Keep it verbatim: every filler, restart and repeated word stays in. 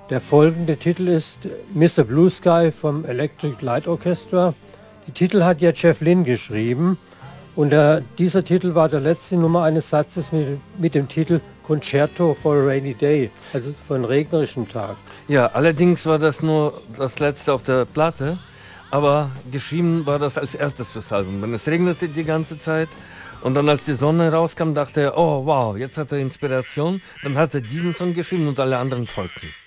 Der folgende Titel ist Mister Blue Sky vom Electric Light Orchestra. Die Titel hat ja Jeff Lynne geschrieben und der, dieser Titel war der letzte Nummer eines Satzes mit, mit dem Titel Concerto for a Rainy Day, also für einen regnerischen Tag. Ja, allerdings war das nur das letzte auf der Platte, aber geschrieben war das als erstes fürs Album. Denn es regnete die ganze Zeit und dann als die Sonne rauskam, dachte er, oh wow, jetzt hat er Inspiration. Dann hat er diesen Song geschrieben und alle anderen folgten.